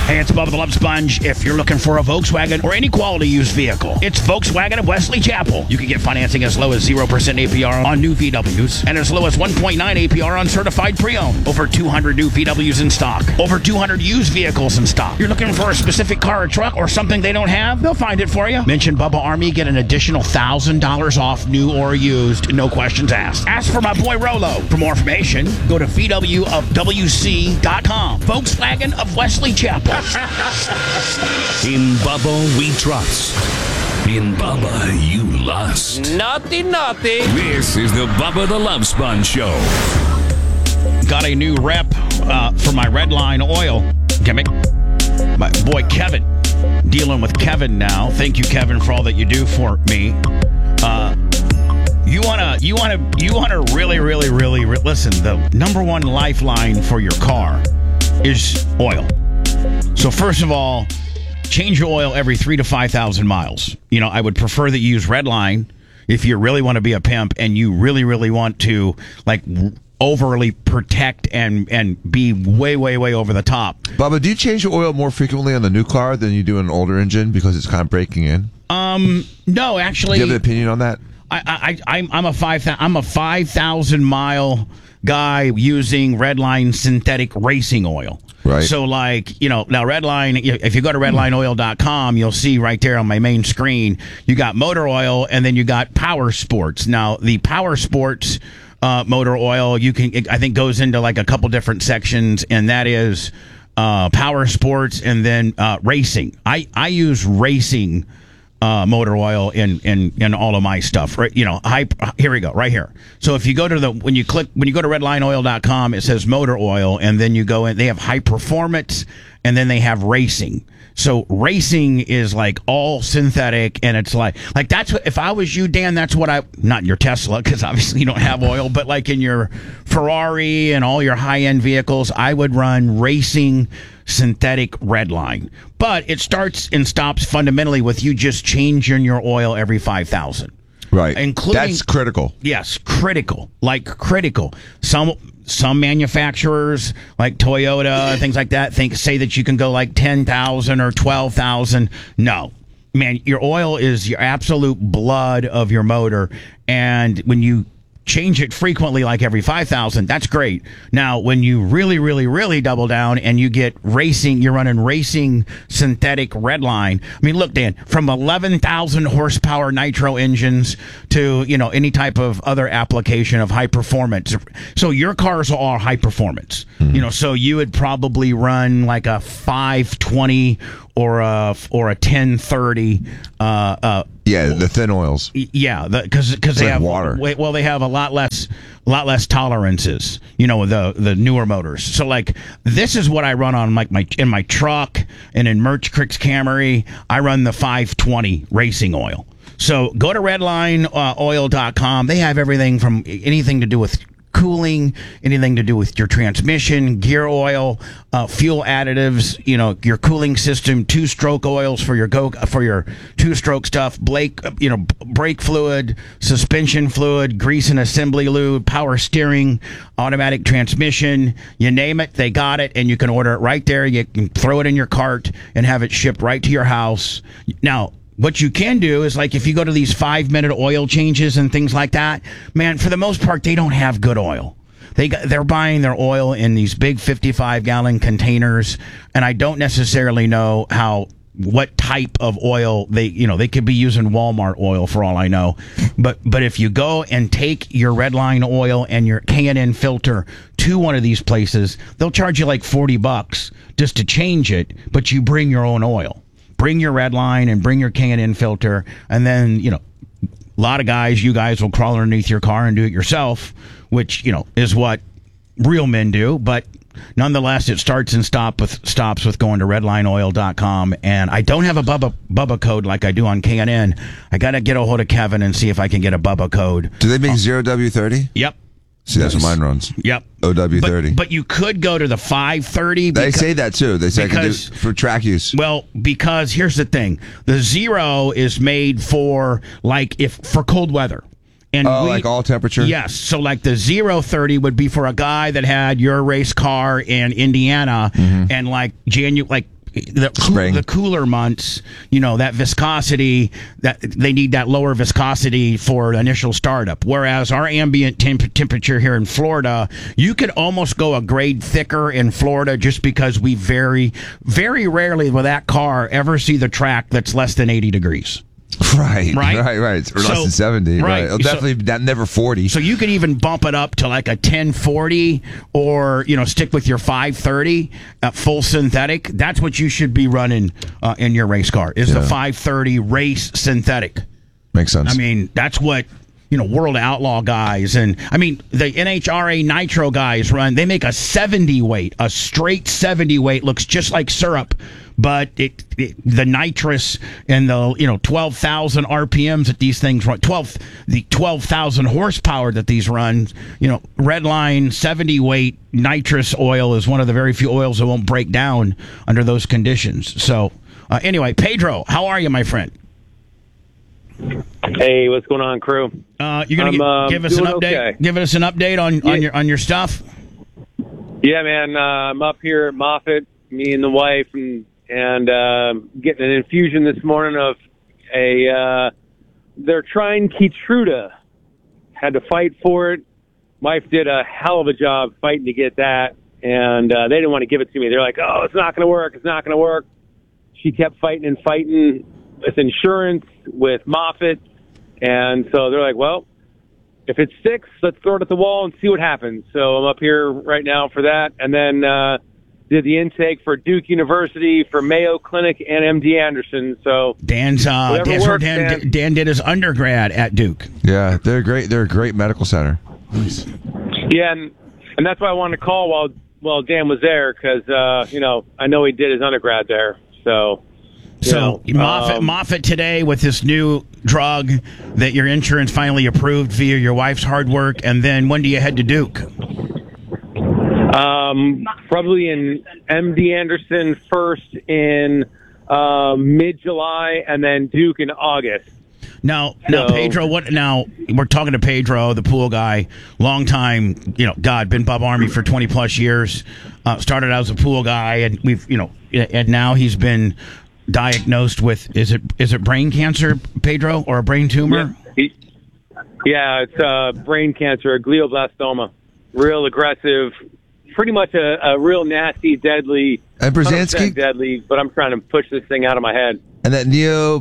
Hey, it's Bubba the Love Sponge. If you're looking for a Volkswagen or any quality used vehicle, it's Volkswagen of Wesley Chapel. You can get financing as low as 0% APR on new VWs and as low as 1.9 APR on certified pre-owned. Over 200 new VWs in stock. Over 200 used vehicles in stock. You're looking for a specific car or truck or something they don't have? They'll find it for you. Mention Bubba Army, get an additional $1,000 off new or used. No questions asked. Ask for my boy Rolo. For more information, go to VWofWC.com. Volkswagen of Wesley Chapel. In Bubba, we trust. In Bubba, you lust. Naughty, naughty. This is the Bubba the Love Sponge Show. Got a new rep for my Redline oil gimmick. My boy Kevin. Dealing with Kevin now. Thank you, Kevin, for all that you do for me. You wanna really listen. The number one lifeline for your car is oil. So first of all, change your oil every 3,000 to 5,000 miles. You know, I would prefer that you use Redline if you really want to be a pimp and you really want to like overly protect and be way over the top. Bubba, do you change your oil more frequently on the new car than you do an older engine because it's kind of breaking in? No, actually. Do you have an opinion on that? I'm a 5,000 mile guy using Redline synthetic racing oil. Right. So, like, you know, now Redline, if you go to redlineoil.com, you'll see right there on my main screen, you got motor oil and then you got Power Sports. Now, the Power Sports motor oil, I think goes into like a couple different sections, and that is Power Sports and then racing. I use racing motor oil in all of my stuff, right? You know, here we go, right here. So if you go to when you go to redlineoil.com, it says motor oil, and then you go in, they have high performance, and then they have racing. So racing is like all synthetic, and it's like that's what, if I was you, Dan, that's what not your Tesla, because obviously you don't have oil, but like in your Ferrari and all your high-end vehicles, I would run racing synthetic Redline. But it starts and stops fundamentally with you just changing your oil every 5,000. Right. That's critical. Yes, critical. Like critical. Some manufacturers, like Toyota, things like that, say that you can go like 10,000 or 12,000. No. Man, your oil is your absolute blood of your motor, and when you change it frequently, like every 5,000, that's great. Now, when you really double down and you get racing, you're running racing synthetic Redline. I mean, look, Dan, from 11,000 horsepower nitro engines to, you know, any type of other application of high performance. So your cars are all high performance. Mm-hmm. You know, so you would probably run like a 520 or a 1030. Yeah, the thin oils. Yeah, because they like have water. Well, they have a lot less tolerances. You know, the newer motors. So like this is what I run on like in my truck and in Merch Cricks Camry. I run the 520 racing oil. So go to redlineoil.com. They have everything from anything to do with cooling, anything to do with your transmission, gear oil, fuel additives, you know, your cooling system, two-stroke oils for your two-stroke stuff, brake fluid, suspension fluid, grease and assembly lube, power steering, automatic transmission, you name it, they got it, and you can order it right there. You can throw it in your cart and have it shipped right to your house. Now, what you can do is, like, if you go to these 5-minute oil changes and things like that, man, for the most part, they don't have good oil. They're buying their oil in these big 55-gallon containers, and I don't necessarily know what type of oil they could be using Walmart oil for all I know. But if you go and take your Redline oil and your K&N filter to one of these places, they'll charge you like $40 just to change it, but you bring your own oil. Bring your Redline and bring your K&N filter, and then, you know, a lot of guys, you guys will crawl underneath your car and do it yourself, which, you know, is what real men do. But nonetheless, it starts and stops with going to redlineoil.com. And I don't have a Bubba code like I do on K&N. I got to get a hold of Kevin and see if I can get a Bubba code. Do they make 0W30? Yep. See, that's what mine runs. Yep. OW30. But you could go to the 530. They say that too. They say I can do for track use. Well, because here's the thing. The 0 is made for for cold weather. And like all temperature? Yes. So like the 030 would be for a guy that had your race car in Indiana and like the cooler months, that viscosity, that they need that lower viscosity for initial startup. Whereas our ambient temperature here in Florida, you could almost go a grade thicker in Florida just because we very, very rarely with that car ever see the track that's less than 80 degrees. Right. It's less than 70. Right. It'll definitely never 40. So you could even bump it up to like a 1040 or, stick with your 530 full synthetic. That's what you should be running in your race car is the 530 race synthetic. Makes sense. I mean, that's what, World Outlaw guys and, the NHRA Nitro guys run. They make a 70 weight, a straight 70 weight, looks just like syrup. But the nitrous and the 12,000 RPMs that these things run, 12,000 horsepower that these run, Redline 70 weight nitrous oil is one of the very few oils that won't break down under those conditions. So anyway, Pedro, how are you, my friend? Hey, what's going on, crew? You're gonna give us an update. Okay. Give us an update on your stuff. Yeah, man. I'm up here at Moffett, me and the wife, and getting an infusion this morning of they're trying Keytruda. Had to fight for it. Wife did a hell of a job fighting to get that, and they didn't want to give it to me. They're like, "Oh, it's not going to work. It's not going to work." She kept fighting with insurance, with Moffett, and so they're like, "Well, if it sticks, let's throw it at the wall and see what happens." So I'm up here right now for that, and then did the intake for Duke University, for Mayo Clinic, and MD Anderson. So Dan did his undergrad at Duke. Yeah, they're great. They're a great medical center. Nice. Yeah, and that's why I wanted to call while Dan was there because I know he did his undergrad there. So Moffett today with this new drug that your insurance finally approved via your wife's hard work, and then when do you head to Duke? Probably in MD Anderson first in mid-July, and then Duke in August. Now, Pedro, we're talking to Pedro, the pool guy, long time, been Bub Army for 20 plus years, started out as a pool guy, and and now he's been diagnosed with, is it brain cancer, Pedro, or a brain tumor? Yeah, it's brain cancer, a glioblastoma, real aggressive, pretty much a real nasty, deadly, and Brzezinski deadly, but I'm trying to push this thing out of my head. And that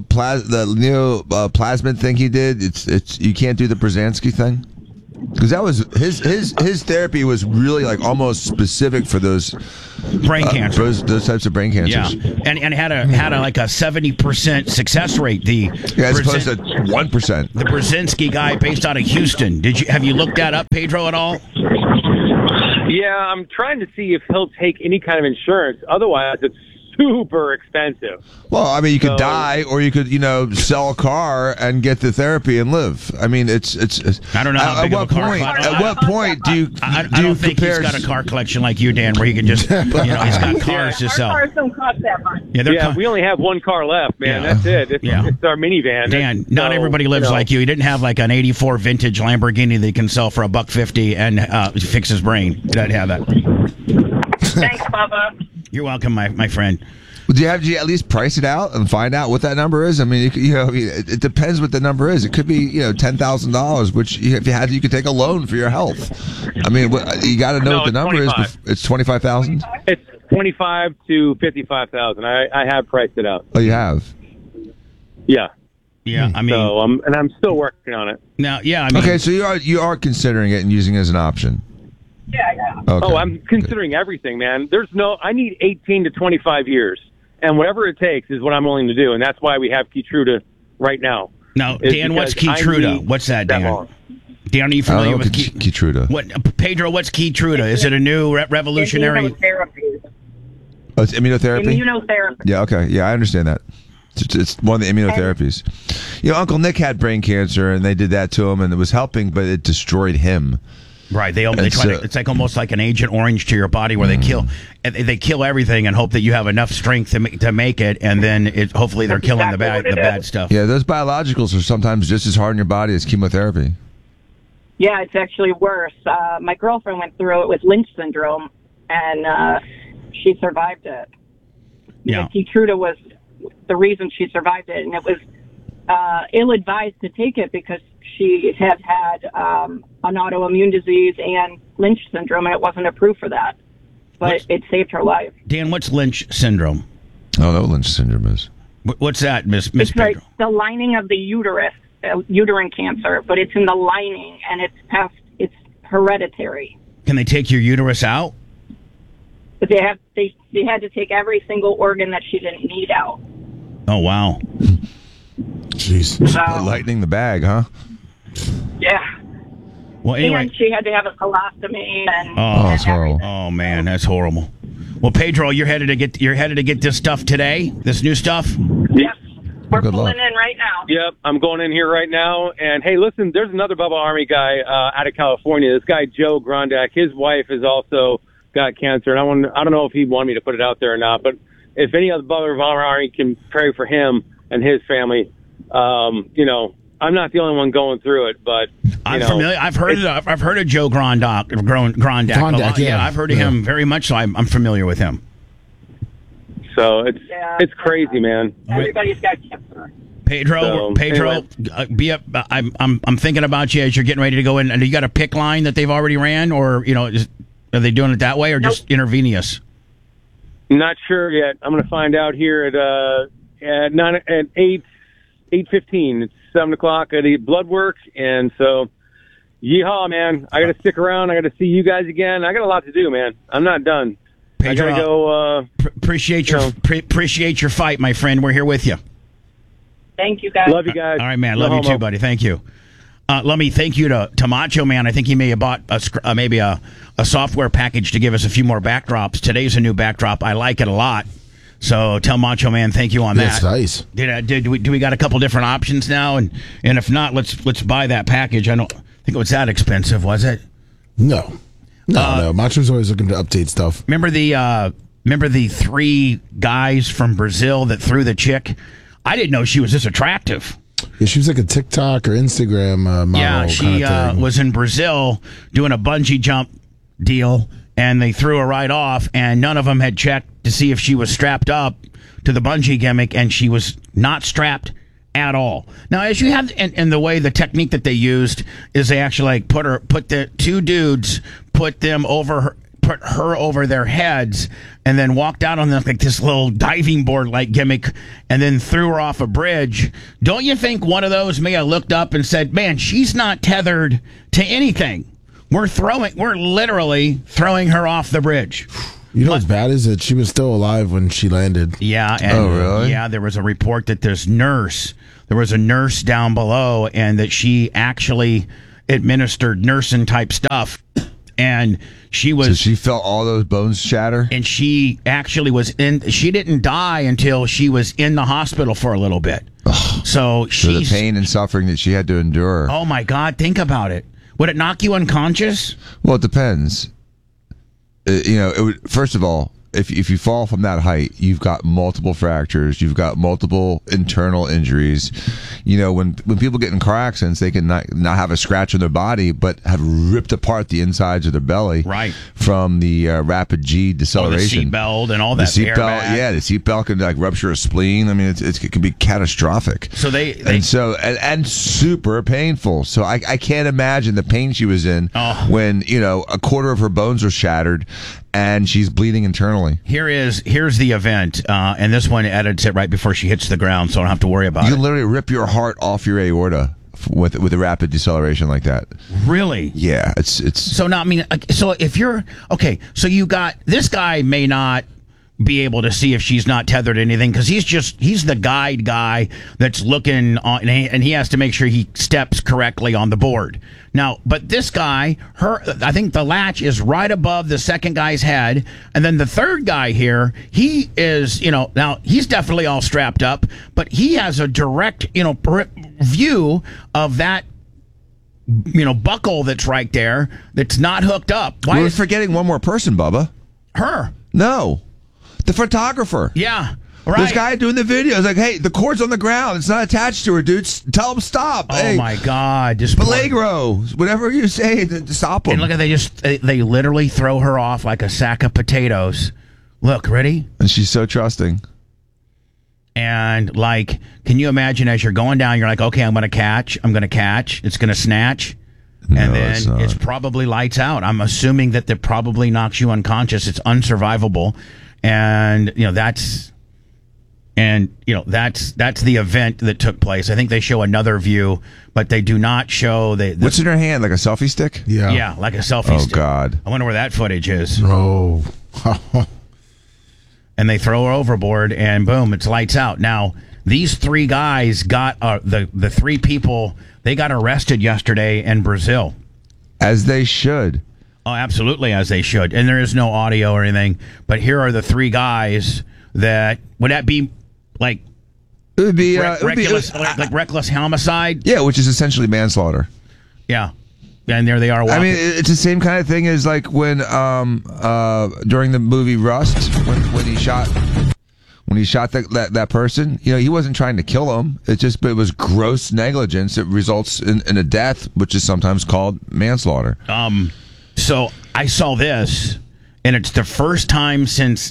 neoplasmin thing he did, it's you can't do the Brzezinski thing because that was his therapy was really like almost specific for those brain cancer, those types of brain cancers. Yeah, and had a like a 70% success rate. As opposed to 1%. The Brzezinski guy based out of Houston. Have you looked that up, Pedro, at all? Yeah, I'm trying to see if he'll take any kind of insurance. Otherwise, it's super expensive. Well, you could die, or you could, sell a car and get the therapy and live. It's. I don't know. At what point do you? I don't think he's got a car collection like you, Dan, where he can just, he's got cars to sell. Our cars don't cost that much. Yeah, we only have one car left, man. Yeah. That's it. It's our minivan. Dan, not everybody lives like you. He didn't have like an '84 vintage Lamborghini that he can sell for $150 and fix his brain. He doesn't have that. Thanks, Bubba. You're welcome, my friend. Do you at least price it out and find out what that number is? It depends what the number is. It could be $10,000, which if you had, you could take a loan for your health. You got to know what the number is. It's 25,000. It's 25 to 55,000. I have priced it out. Oh, you have? Yeah. Yeah, so I'm still working on it. Now, yeah, okay, so you are considering it and using it as an option. Yeah. Okay. Oh, I'm considering everything, man. I need 18 to 25 years. And whatever it takes is what I'm willing to do, and that's why we have Keytruda right now. Now, Dan, what's Keytruda? What's that, Dan? Dan, are you familiar with Keytruda? Pedro, what's Keytruda? Is it a new revolutionary? Immunotherapy. Oh, it's immunotherapy? Immunotherapy. Yeah, okay. Yeah, I understand that. It's one of the immunotherapies. Uncle Nick had brain cancer, and they did that to him, and it was helping, but it destroyed him. Right, they try to, it's like almost like an Agent Orange to your body, where they kill everything and hope that you have enough strength to make it, and then hopefully they're killing the bad stuff. Yeah, those biologicals are sometimes just as hard on your body as chemotherapy. Yeah, it's actually worse. My girlfriend went through it with Lynch syndrome, and she survived it. Yeah. Keytruda was the reason she survived it, and it was ill-advised to take it because she had an autoimmune disease and Lynch syndrome, and it wasn't approved for that. But it saved her life. Dan, what's Lynch syndrome? Oh, no, Lynch syndrome is. What's that, Miss It's like Pedro? the lining of the uterus, uterine cancer, but it's in the lining, and it's hereditary. Can they take your uterus out? But they had to take every single organ that she didn't need out. Oh, wow. Jeez. So, Lightening the bag, huh? yeah. Well, anyway. And she had to have a colostomy and that's horrible. Oh man, that's horrible. Well, Pedro, you're headed to get this stuff today. This new stuff. Yep. We're Good pulling luck. in right now. Yep, I'm going in here right now. And hey, listen, there's another Bubba Army guy out of California. This guy Joe Grondak. His wife has also got cancer, and I don't know if he wanted me to put it out there or not. But if any of the Bubba Army can pray for him and his family, I'm not the only one going through it, but I'm familiar. I've heard of Joe Grondak a lot. Yeah. I've heard of him very much, so I'm familiar with him. So it's Yeah. it's crazy, man. Everybody's got cancer. Pedro, So, anyway. be up. I'm thinking about you as you're getting ready to go in. And you got a pick line that they've already ran, or are they doing it that way, or just intravenous? Not sure yet. I'm going to find out here at 8:15. It's 7:00 at the blood work, and so yeehaw, man! I got to stick around. I got to see you guys again. I got a lot to do, man. I'm not done. Pedro, I got to go. Appreciate your fight, my friend. We're here with you. Thank you, guys. Love you guys. All right, man. No Love you homo. too, buddy. Thank you. Let me thank you to Macho Man. I think he may have bought maybe a software package to give us a few more backdrops. Today's a new backdrop. I like it a lot. So tell Macho Man thank you on that. That's nice. Do we got a couple different options now? And if not, let's buy that package. I don't think it was that expensive, was it? No. Macho's always looking to update stuff. Remember the three guys from Brazil that threw the chick? I didn't know she was this attractive. Yeah, she was like a TikTok or Instagram model. Yeah, she kind of thing. was in Brazil doing a bungee jump deal, and they threw her right off, and none of them had checked to see if she was strapped up to the bungee gimmick, and she was not strapped at all. Now, as you have, and the way the technique that they used is they actually like put the two dudes, put her over their heads, and then walked out on this little diving board like gimmick, and then threw her off a bridge. Don't you think one of those may have looked up and said, "Man, she's not tethered to anything. We're literally throwing her off the bridge." You know what's bad is that she was still alive when she landed. Yeah. And, Oh, really? Yeah, there was a report that there was a nurse down below, and that she actually administered nursing type stuff. And she was. So she felt all those bones shatter? And she actually she didn't die until she was in the hospital for a little bit. So the pain and suffering that she had to endure. Oh my God, think about it. Would it knock you unconscious? Well, it depends. It would, first of all, if you fall from that height, you've got multiple fractures, you've got multiple internal injuries. When people get in car accidents, they can not have a scratch on their body, but have ripped apart the insides of their belly, right, from the rapid G deceleration. The seatbelt and all that. The seatbelt, yeah, the seatbelt can rupture a spleen. I mean, it can be catastrophic. So and super painful. So I can't imagine the pain she was in when a quarter of her bones are shattered and she's bleeding internally. Here's the event, and this one edits it right before she hits the ground, so I don't have to worry about it. You can literally rip your heart off your aorta with a rapid deceleration like that. Really? Yeah, it's. So now, I mean, so if you're okay, so you got this guy may not be able to see if she's not tethered to anything, because he's the guide guy that's looking on, and he has to make sure he steps correctly on the board. Now, but this guy, I think the latch is right above the second guy's head, and then the third guy here, he is, now he's definitely all strapped up, but he has a direct, view of that, buckle that's right there that's not hooked up. Why We're is forgetting one more person, Bubba. her? No, the photographer. Yeah. Right. This guy doing the video is like, hey, the cord's on the ground. It's not attached to her, dude. Tell him stop. Oh, hey, my God. Just Peligro. Whatever you say to stop him. And look at they literally throw her off like a sack of potatoes. Look, ready? And she's so trusting. And like, can you imagine as you're going down, you're like, okay, I'm going to catch, it's going to snatch. And No, then it's not. it's probably lights out. I'm assuming that it probably knocks you unconscious. It's unsurvivable. And, that's the event that took place. I think they show another view, but they do not show the What's in her hand? Like a selfie stick? yeah, like a selfie Oh, stick. God. I wonder where that footage is. Oh. And they throw her overboard, and boom, it's lights out. Now, these three guys got the three people. They got arrested yesterday in Brazil. As they should. Oh, absolutely, as they should. And there is no audio or anything. But here are the three guys that would that be like It would be, reckless homicide? yeah, which is essentially manslaughter. Yeah. And there they are walking. I mean, it's the same kind of thing as like when during the movie Rust, when he shot that person. He wasn't trying to kill him. But it was gross negligence. It results in a death, which is sometimes called manslaughter. So I saw this, and it's the first time since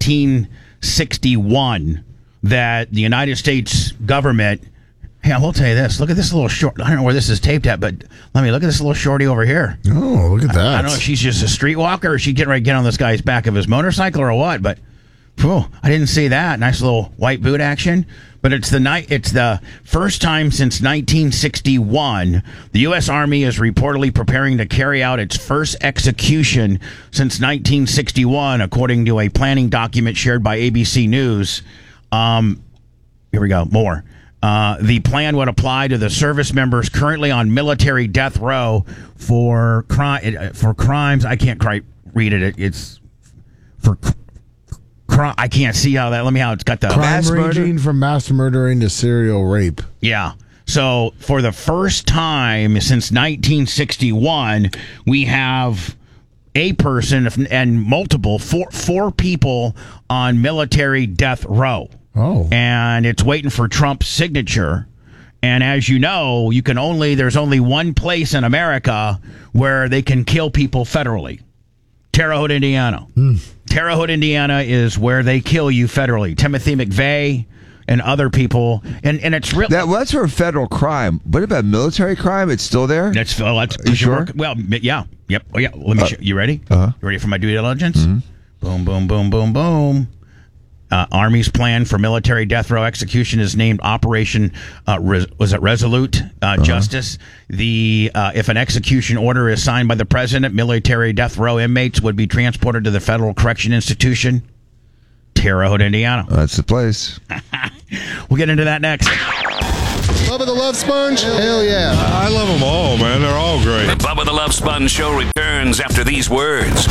1961 that the United States government. Hey, I will tell you this. Look at this little short. I don't know where this is taped at, but let me look at this little shorty over here. Oh, look at that. I don't know if she's just a streetwalker or she's getting ready to get on this guy's back of his motorcycle or what, but I didn't see that. Nice little white boot action. But it's the first time since 1961 the U.S. Army is reportedly preparing to carry out its first execution since 1961, according to a planning document shared by ABC News. Here we go. More. The plan would apply to the service members currently on military death row for crimes. I can't quite read it. It's for crime. I can't see how that. Let me how it's got the Crime mass murder? ranging from mass murdering to serial rape. Yeah. So for the first time since 1961, we have a person and multiple four people on military death row. Oh. And it's waiting for Trump's signature. And as you know, there's only one place in America where they can kill people federally. Terre Haute, Indiana. Terre Haute, Indiana is where they kill you federally. Timothy McVeigh and other people. And it's really... That's for a federal crime. What about military crime? It's still there? That's you sure? Well, yeah. Yep. Oh, yeah. Let me show you. Ready? Uh-huh. You ready for my due diligence? Boom, boom, boom, boom, boom. Army's plan for military death row execution is named Operation Resolute Justice. If an execution order is signed by the president, military death row inmates would be transported to the Federal Correction Institution, Terre Haute, Indiana. That's the place. We'll get into that next. Love of the Love Sponge? Hell yeah. I love them all, man. They're all great. The Bubba the Love Sponge Show returns after these words.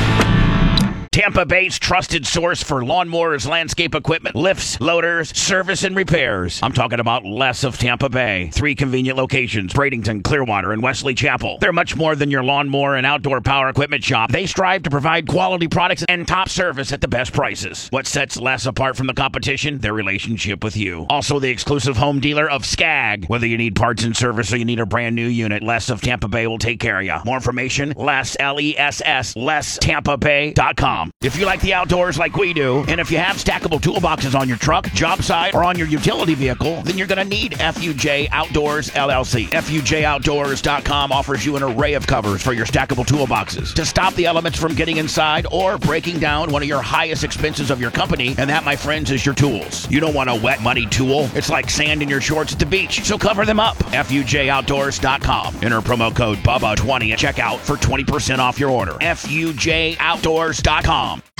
Tampa Bay's trusted source for lawnmowers, landscape equipment, lifts, loaders, service, and repairs. I'm talking about Les of Tampa Bay. 3 convenient locations, Bradenton, Clearwater, and Wesley Chapel. They're much more than your lawnmower and outdoor power equipment shop. They strive to provide quality products and top service at the best prices. What sets Les apart from the competition? Their relationship with you. Also the exclusive home dealer of Skag. Whether you need parts and service or you need a brand new unit, Les of Tampa Bay will take care of you. More information, Les, L-E-S-S, LesTampaBay.com. If you like the outdoors like we do, and if you have stackable toolboxes on your truck, job site, or on your utility vehicle, then you're going to need FUJ Outdoors LLC. FUJOutdoors.com offers you an array of covers for your stackable toolboxes to stop the elements from getting inside or breaking down one of your highest expenses of your company, and that, my friends, is your tools. You don't want a wet, muddy tool. It's like sand in your shorts at the beach, so cover them up. FUJOutdoors.com. Enter promo code BUBBA20 at checkout for 20% off your order. FUJOutdoors.com.